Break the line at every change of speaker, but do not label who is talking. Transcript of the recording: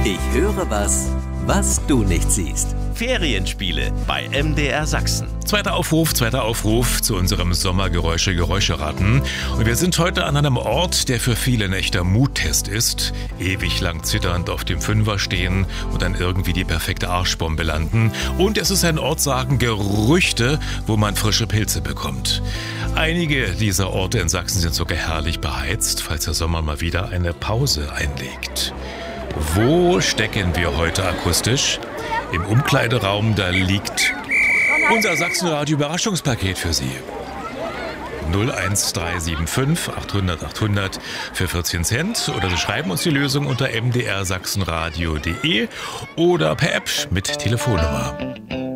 Ich höre was, was du nicht siehst.
Ferienspiele bei MDR Sachsen.
Zweiter Aufruf zu unserem Sommergeräusche-Geräuscheraten. Und wir sind heute an einem Ort, der für viele ein echter Muttest ist. Ewig lang zitternd auf dem Fünfer stehen und dann irgendwie die perfekte Arschbombe landen. Und es ist ein Ort, sagen Gerüchte, wo man frische Pilze bekommt. Einige dieser Orte in Sachsen sind sogar herrlich beheizt, falls der Sommer mal wieder eine Pause einlegt. Wo stecken wir heute akustisch? Im Umkleideraum, da liegt unser Sachsenradio-Überraschungspaket für Sie. 01375 800 800 für 14 Cent oder Sie schreiben uns die Lösung unter mdrsachsenradio.de oder per App mit Telefonnummer.